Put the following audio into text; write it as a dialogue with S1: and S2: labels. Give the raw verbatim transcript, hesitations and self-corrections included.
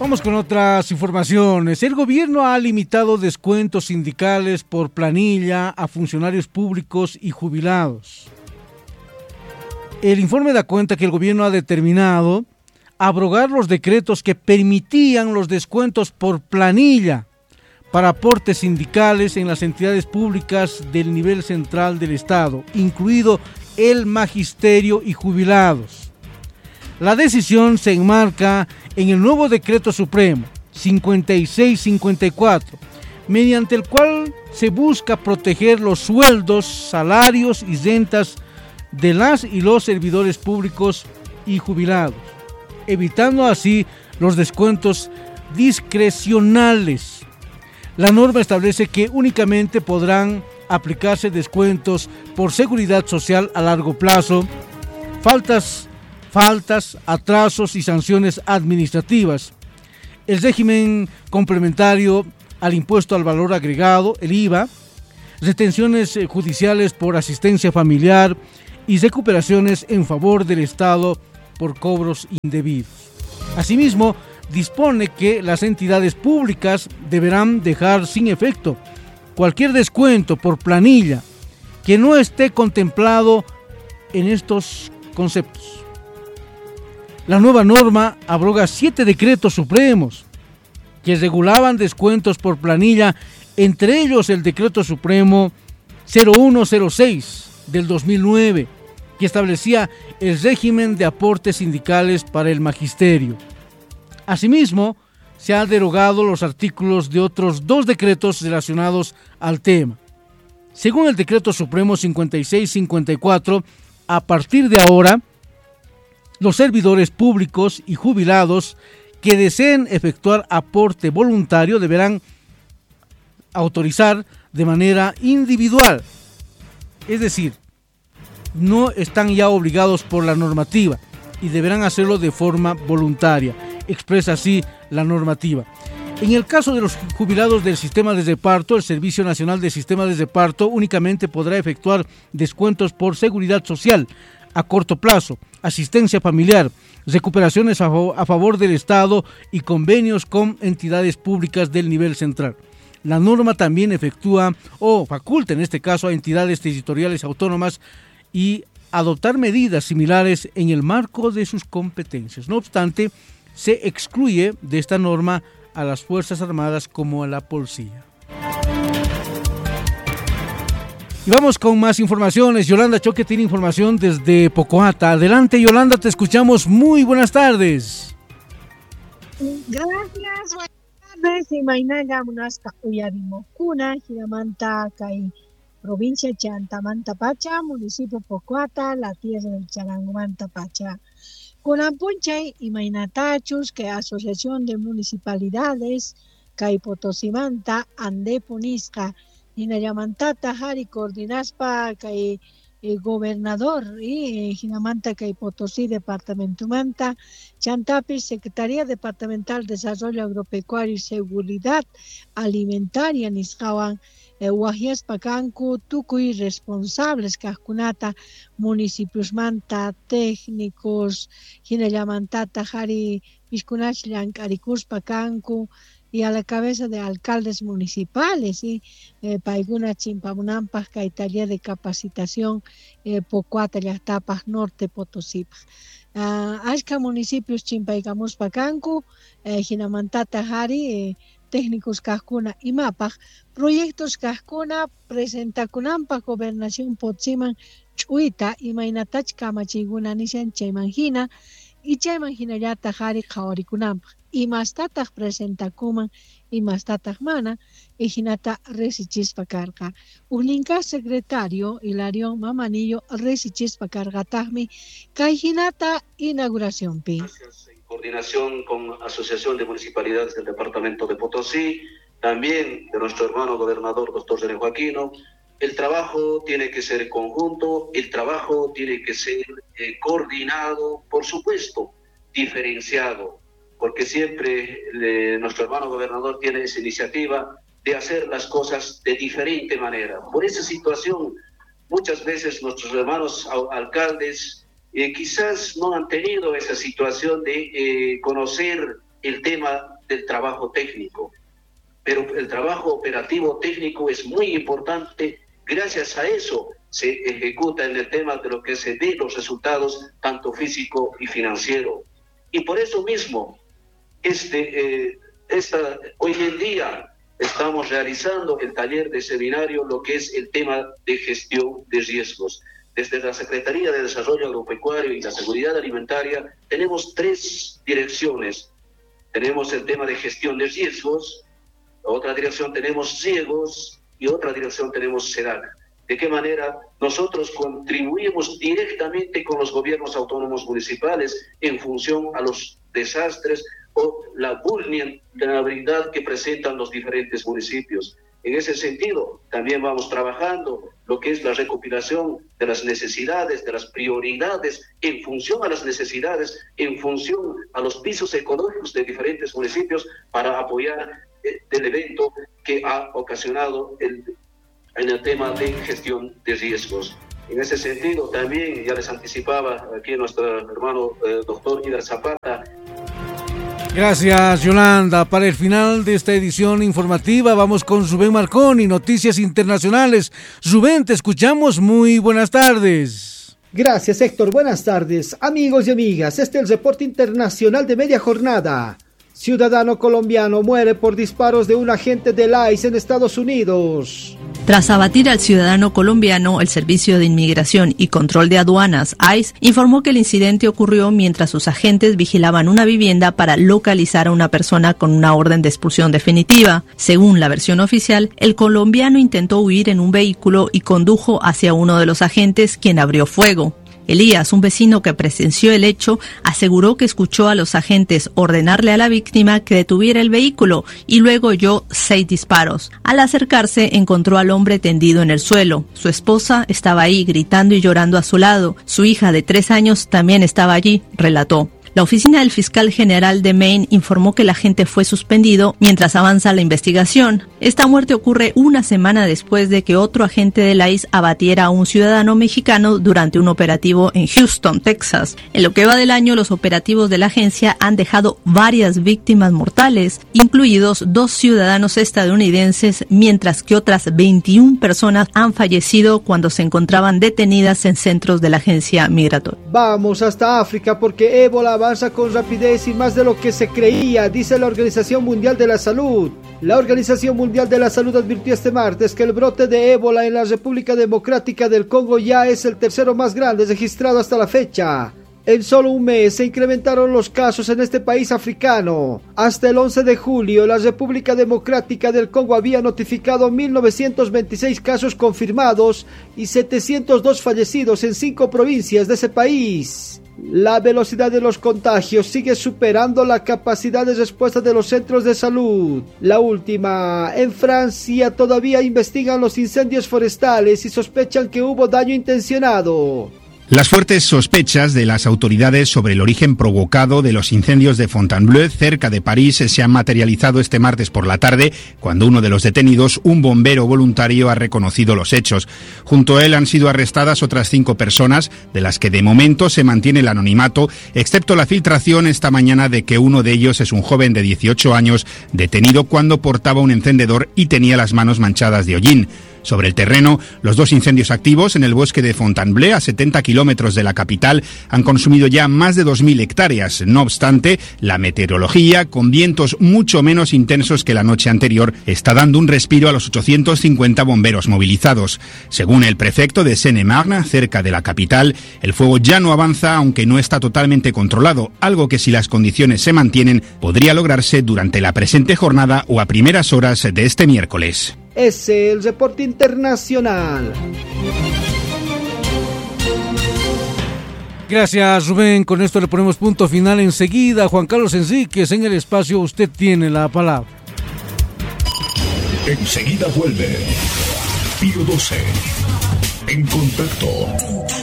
S1: Vamos con otras informaciones. El gobierno ha limitado descuentos sindicales por planilla a funcionarios públicos y jubilados. El informe da cuenta que el gobierno ha determinado abrogar los decretos que permitían los descuentos por planilla para aportes sindicales en las entidades públicas del nivel central del Estado, incluido el magisterio y jubilados. La decisión se enmarca en el nuevo Decreto Supremo cincuenta y seis cincuenta y cuatro, mediante el cual se busca proteger los sueldos, salarios y rentas de las y los servidores públicos y jubilados, evitando así los descuentos discrecionales. La norma establece que únicamente podrán aplicarse descuentos por seguridad social a largo plazo, faltas faltas, atrasos y sanciones administrativas. El régimen complementario al impuesto al valor agregado, el I V A, retenciones judiciales por asistencia familiar y recuperaciones en favor del Estado por cobros indebidos. Asimismo, dispone que las entidades públicas deberán dejar sin efecto cualquier descuento por planilla que no esté contemplado en estos conceptos. La nueva norma abroga siete decretos supremos que regulaban descuentos por planilla, entre ellos el Decreto Supremo cero uno cero seis del dos mil nueve, que establecía el régimen de aportes sindicales para el magisterio. Asimismo, se han derogado los artículos de otros dos decretos relacionados al tema. Según el Decreto Supremo cincuenta y seis cincuenta y cuatro, a partir de ahora, los servidores públicos y jubilados que deseen efectuar aporte voluntario deberán autorizar de manera individual. Es decir, no están ya obligados por la normativa y deberán hacerlo de forma voluntaria. Expresa así la normativa. En el caso de los jubilados del sistema de reparto, el Servicio Nacional de Sistema de Reparto únicamente podrá efectuar descuentos por seguridad social a corto plazo, asistencia familiar, recuperaciones a, a favor del Estado y convenios con entidades públicas del nivel central. La norma también efectúa o faculta en este caso a entidades territoriales autónomas y adoptar medidas similares en el marco de sus competencias. No obstante, se excluye de esta norma a las Fuerzas Armadas como a la policía. Y vamos con más informaciones. Yolanda Choque tiene información desde Pocoata. Adelante, Yolanda, te escuchamos. Muy buenas tardes.
S2: Gracias, buenas tardes. Imainaga munasca uyarimokuna, Giramanta, Kai, provincia Chantamanta Pacha, municipio Pocoata, la tierra del Charangumanta Pacha. Kunapunchay imainatachus que Asociación de Municipalidades, Kai Potosimanta, Ande Punisca, Hinayamantata Hari coordinaspa kay eh, gobernador y eh, Hinamanta kay Potosí departamento manta, Chantapi Secretaría Departamental de Desarrollo Agropecuario y Seguridad Alimentaria Nisqawan eh, Guajias Pacancu Tucuy responsables Cascunata municipios manta técnicos Hinayamantata Hari Piscunachlan Caricus Pacancu y a la cabeza de alcaldes municipales y eh, Paiguna Chimpamunampas, Caitalia de Capacitación, eh, Pocuata, Yastapas, Norte, Potosí. Uh, Ashka municipios Chimpaigamus Pacancu, eh, Jinamantata Hari, eh, técnicos Cascuna y Mapaj, proyectos Cascuna, presenta Kunampa, Gobernación Potziman, Chuita y Mainatach Kamachiguna Nishan Chaymanjina, y Chaymanjina Yata Hari Kaorikunampa. Y más tatas presenta kuman y más tatas mana y hinata resichispa carga. Ulinka secretario Hilarión Mamanillo resichispa carga tahmi kai hinata inauguración pi.
S3: En coordinación con Asociación de Municipalidades del Departamento de Potosí, también de nuestro hermano gobernador doctor René Joaquino, el trabajo tiene que ser conjunto, el trabajo tiene que ser eh, coordinado, por supuesto, diferenciado, porque siempre eh, nuestro hermano gobernador tiene esa iniciativa de hacer las cosas de diferente manera. Por esa situación, muchas veces nuestros hermanos alcaldes eh, quizás no han tenido esa situación de eh, conocer el tema del trabajo técnico. Pero el trabajo operativo técnico es muy importante. Gracias a eso se ejecuta en el tema de lo que se ve los resultados, tanto físico y financiero. Y por eso mismo, este, eh, esta, hoy en día estamos realizando el taller de seminario, lo que es el tema de gestión de riesgos. Desde la Secretaría de Desarrollo Agropecuario y la Seguridad Alimentaria tenemos tres direcciones. Tenemos el tema de gestión de riesgos, otra dirección tenemos riegos y otra dirección tenemos SEDAC. ¿De qué manera nosotros contribuimos directamente con los gobiernos autónomos municipales en función a los desastres o la vulnerabilidad que presentan los diferentes municipios? En ese sentido, también vamos trabajando lo que es la recopilación de las necesidades, de las prioridades, en función a las necesidades, en función a los pisos ecológicos de diferentes municipios, para apoyar eh, el evento que ha ocasionado el, en el tema de gestión de riesgos. En ese sentido, también, ya les anticipaba aquí nuestro hermano eh, doctor Ider Zapata.
S1: Gracias, Yolanda. Para el final de esta edición informativa vamos con Rubén Marconi, Noticias Internacionales. Rubén, te escuchamos. Muy buenas tardes.
S4: Gracias, Héctor. Buenas tardes. Amigos y amigas, este es el reporte internacional de media jornada. Ciudadano colombiano muere por disparos de un agente del I C E en Estados Unidos.
S5: Tras abatir al ciudadano colombiano, el Servicio de Inmigración y Control de Aduanas, I C E, informó que el incidente ocurrió mientras sus agentes vigilaban una vivienda para localizar a una persona con una orden de expulsión definitiva. Según la versión oficial, el colombiano intentó huir en un vehículo y condujo hacia uno de los agentes, quien abrió fuego. Elías, un vecino que presenció el hecho, aseguró que escuchó a los agentes ordenarle a la víctima que detuviera el vehículo y luego oyó seis disparos. Al acercarse, encontró al hombre tendido en el suelo. Su esposa estaba ahí gritando y llorando a su lado. Su hija de tres años también estaba allí, relató. La oficina del fiscal general de Maine informó que el agente fue suspendido mientras avanza la investigación. Esta muerte ocurre una semana después de que otro agente de la I C E abatiera a un ciudadano mexicano durante un operativo en Houston, Texas. En lo que va del año, los operativos de la agencia han dejado varias víctimas mortales, incluidos dos ciudadanos estadounidenses, mientras que otras veintiuna personas han fallecido cuando se encontraban detenidas en centros de la agencia migratoria.
S4: Vamos hasta África porque ébola avanza con rapidez y más de lo que se creía, dice la Organización Mundial de la Salud. La Organización Mundial de la Salud advirtió este martes que el brote de ébola en la República Democrática del Congo ya es el tercero más grande registrado hasta la fecha. En solo un mes se incrementaron los casos en este país africano. Hasta el once de julio, la República Democrática del Congo había notificado mil novecientos veintiséis casos confirmados y setecientos dos fallecidos en cinco provincias de ese país. La velocidad de los contagios sigue superando la capacidad de respuesta de los centros de salud. La última, en Francia todavía investigan los incendios forestales y sospechan que hubo daño intencionado.
S6: Las fuertes sospechas de las autoridades sobre el origen provocado de los incendios de Fontainebleau cerca de París se han materializado este martes por la tarde, cuando uno de los detenidos, un bombero voluntario, ha reconocido los hechos. Junto a él han sido arrestadas otras cinco personas, de las que de momento se mantiene el anonimato, excepto la filtración esta mañana de que uno de ellos es un joven de dieciocho años detenido cuando portaba un encendedor y tenía las manos manchadas de hollín. Sobre el terreno, los dos incendios activos en el bosque de Fontainebleau, a setenta kilómetros de la capital, han consumido ya más de dos mil hectáreas. No obstante, la meteorología, con vientos mucho menos intensos que la noche anterior, está dando un respiro a los ochocientos cincuenta bomberos movilizados. Según el prefecto de Seine-et-Marne, cerca de la capital, el fuego ya no avanza, aunque no está totalmente controlado, algo que, si las condiciones se mantienen, podría lograrse durante la presente jornada o a primeras horas de este miércoles.
S4: Es el reporte internacional.
S1: Gracias, Rubén. Con esto le ponemos punto final. Enseguida, Juan Carlos Enríquez en el espacio. Usted tiene la palabra.
S7: Enseguida vuelve Pío doce. En contacto.